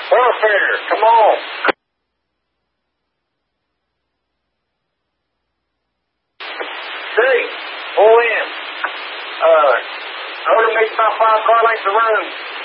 Thoroughfare, come on. City, pull in. Order meets about 5 car lengths of room.